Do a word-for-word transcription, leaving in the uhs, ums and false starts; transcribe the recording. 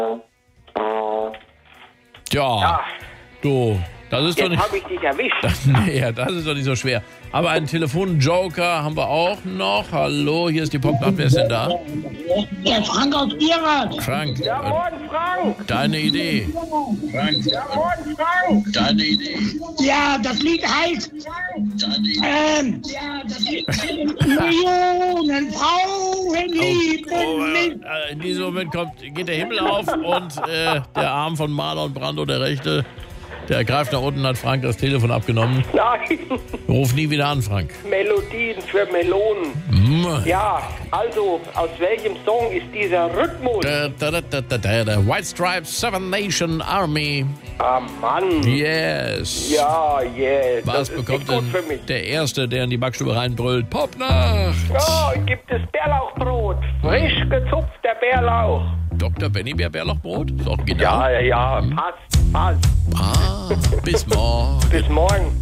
Tja, Ja, du, das ist doch jetzt nicht... habe ich dich erwischt. Das, nee, das ist doch nicht so schwer. Aber einen Telefonjoker haben wir auch noch. Hallo, hier ist die Popnacht. Wer ist denn da? Der Frank aus Bierrad. Frank, Ja, äh, moin, Frank. deine Idee. Frank, Ja, moin, Frank. deine Idee. Ja, das Lied heißt ähm, ja, das Lied Millionen Frauen lieben Oh, mich. äh, in diesem Moment kommt, geht der Himmel auf und äh, der Arm von Marlon Brando, der rechte, der greift nach unten, hat Frank das Telefon abgenommen. Nein, Ruf nie wieder an, Frank. Melodien für Melonen. Mm. Ja, also, aus welchem Song ist dieser Rhythmus? Da, da, da, da, da, da. White Stripes, Seven Nation Army. Ah, Mann. Yes. Ja, yes. Was das ist bekommt nicht gut für denn mich. der Erste, der in die Backstube reinbrüllt? Popnacht! Oh, gibt es Bärlauchbrot. Frisch gezupfter Bärlauch. Doktor Benny Bär Bärlauchbrot? Ist auch genau. Ja, ja, passt, passt. Ah, bis morgen. Bis morgen.